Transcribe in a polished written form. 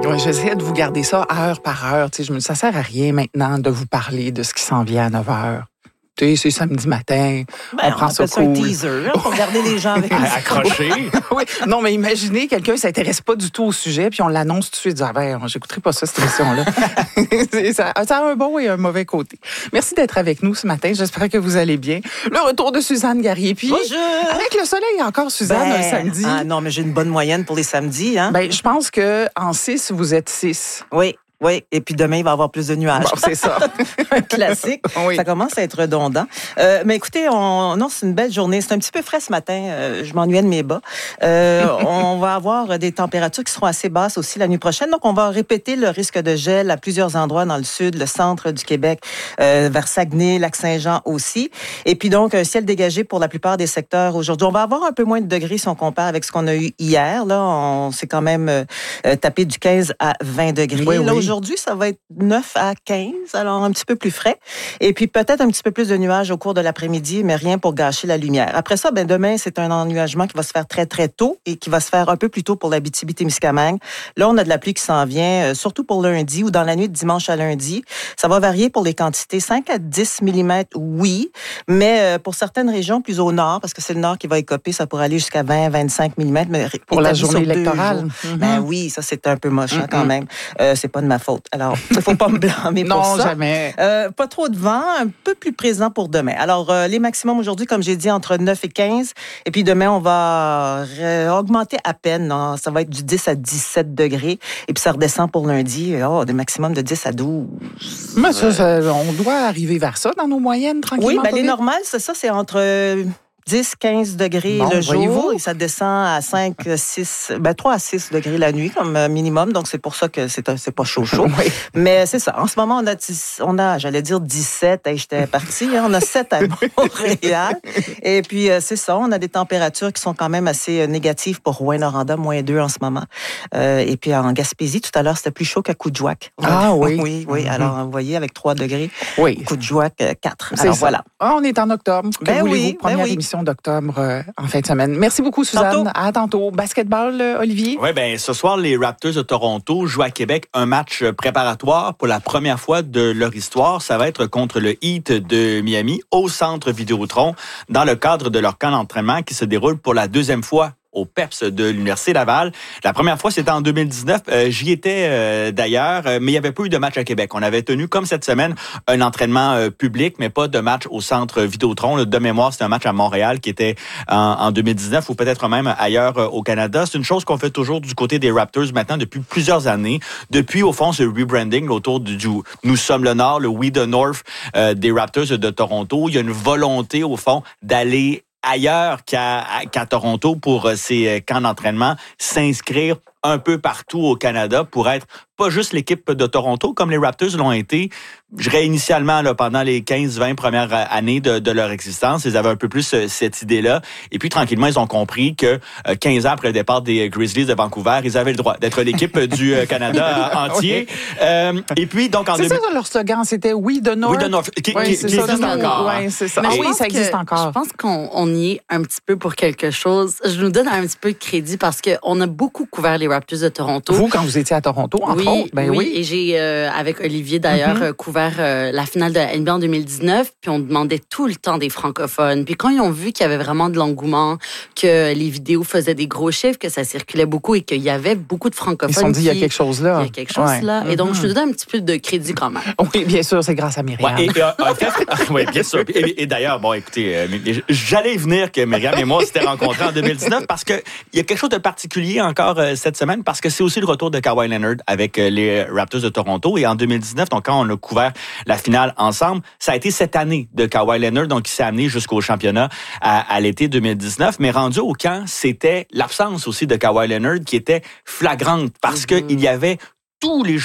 Ouais, j'essaie de vous garder ça heure par heure. Tu sais, je me dis, ça sert à rien maintenant de vous parler de ce qui s'en vient à 9 heures. Tu sais, c'est samedi matin, on prend ça cool. Un teaser pour garder les gens avec accrochés. Oui, non, mais imaginez, quelqu'un ne s'intéresse pas du tout au sujet, puis on l'annonce tout de suite, dit, j'écouterai pas ça, cette émission-là. ça a un bon et un mauvais côté. Merci d'être avec nous ce matin, j'espère que vous allez bien. Le retour de Suzanne Garrier, puis bonjour. Avec le soleil encore, Suzanne, un samedi. Ah non, mais j'ai une bonne moyenne pour les samedis. Hein? Je pense qu'en 6, vous êtes 6. Oui, et puis demain, il va y avoir plus de nuages. Bon, c'est ça. Classique. Oui. Ça commence à être redondant. Mais écoutez, c'est une belle journée. C'est un petit peu frais ce matin. Je m'ennuyais de mes bas. On va avoir des températures qui seront assez basses aussi la nuit prochaine. Donc, on va répéter le risque de gel à plusieurs endroits dans le sud, le centre du Québec, vers Saguenay, Lac-Saint-Jean aussi. Et puis donc, un ciel dégagé pour la plupart des secteurs aujourd'hui. On va avoir un peu moins de degrés si on compare avec ce qu'on a eu hier. Là, on s'est quand même tapé du 15 à 20 degrés. Oui, là, aujourd'hui, ça va être 9 à 15, alors un petit peu plus frais. Et puis peut-être un petit peu plus de nuages au cours de l'après-midi, mais rien pour gâcher la lumière. Après ça, demain, c'est un ennuagement qui va se faire très, très tôt et qui va se faire un peu plus tôt pour l'Abitibi-Témiscamingue. Là, on a de la pluie qui s'en vient, surtout pour lundi ou dans la nuit de dimanche à lundi. Ça va varier pour les quantités. 5 à 10 mm, oui, mais pour certaines régions plus au nord, parce que c'est le nord qui va écoper, ça pourrait aller jusqu'à 20-25 mm. Mais pour la journée électorale. Oui, ça, c'est un peu moche quand même. C'est pas de ma faute. Alors, il ne faut pas me blâmer pour ça. Non, jamais. Pas trop de vent, un peu plus présent pour demain. Alors, les maximums aujourd'hui, comme j'ai dit, entre 9 et 15. Et puis demain, on va augmenter à peine. Non? Ça va être du 10 à 17 degrés. Et puis ça redescend pour lundi. Des maximums de 10 à 12. Mais on doit arriver vers ça dans nos moyennes, tranquillement. Oui, les normales, c'est entre 10-15 degrés le jour et ça descend à 3 à 6 degrés la nuit comme minimum. Donc, c'est pour ça que c'est pas chaud. Oui. Mais c'est ça. En ce moment, on a j'allais dire 17. J'étais partie. On a 7 à Montréal. Et puis, c'est ça. On a des températures qui sont quand même assez négatives pour Rouyn-Noranda, -2 en ce moment. Et puis, en Gaspésie, tout à l'heure, c'était plus chaud qu'à Coudjouac. Ah oui. Oui. Alors, vous voyez, avec 3 degrés. Oui. Coudjouac, 4. Alors, voilà. On est en octobre. Que voulez-vous? Première émission d'octobre en fin de semaine. Merci beaucoup, Suzanne. À tantôt. Basketball, Olivier? Oui, ce soir, les Raptors de Toronto jouent à Québec un match préparatoire pour la première fois de leur histoire. Ça va être contre le Heat de Miami au Centre Vidéotron dans le cadre de leur camp d'entraînement qui se déroule pour la deuxième fois au PEPS de l'Université Laval. La première fois, c'était en 2019. J'y étais d'ailleurs, mais il n'y avait pas eu de match à Québec. On avait tenu, comme cette semaine, un entraînement public, mais pas de match au Centre Vidéotron. De mémoire, c'était un match à Montréal qui était en 2019 ou peut-être même ailleurs au Canada. C'est une chose qu'on fait toujours du côté des Raptors maintenant depuis plusieurs années. Depuis, au fond, ce rebranding autour du « Nous sommes le Nord », le « We the North » des Raptors de Toronto. Il y a une volonté, au fond, d'aller ailleurs qu'à Toronto pour ces camps d'entraînement, s'inscrire un peu partout au Canada pour être pas juste l'équipe de Toronto, comme les Raptors l'ont été, je dirais initialement là, pendant les 15-20 premières années de leur existence. Ils avaient un peu plus cette idée-là. Et puis, tranquillement, ils ont compris que 15 ans après le départ des Grizzlies de Vancouver, ils avaient le droit d'être l'équipe du Canada entier. Et puis, donc, c'est ça, leur slogan, c'était « We the North ». We the North, qui existe encore. Oui, c'est ça. Ça existe encore. Je pense qu'on y est un petit peu pour quelque chose. Je nous donne un petit peu de crédit parce qu'on a beaucoup couvert les Raptors de Toronto. Vous, quand vous étiez à Toronto, entre autres? Oui. Et j'ai, avec Olivier d'ailleurs, couvert la finale de la NBA en 2019, puis on demandait tout le temps des francophones. Puis quand ils ont vu qu'il y avait vraiment de l'engouement, que les vidéos faisaient des gros chiffres, que ça circulait beaucoup et qu'il y avait beaucoup de francophones. Ils se sont dit, il y a quelque chose là. Il y a quelque chose là. Et donc, je nous donne un petit peu de crédit quand même. Oui, bien sûr, c'est grâce à Myriam. Oui, bien sûr. Et d'ailleurs, écoutez, j'allais y venir que Myriam et moi s'étaient rencontrés en 2019 parce qu'il y a quelque chose de particulier encore cette semaine parce que c'est aussi le retour de Kawhi Leonard avec les Raptors de Toronto. Et en 2019, donc quand on a couvert la finale ensemble, ça a été cette année de Kawhi Leonard, donc qui s'est amené jusqu'au championnat à l'été 2019. Mais rendu au camp, c'était l'absence aussi de Kawhi Leonard qui était flagrante parce qu'il y avait tous les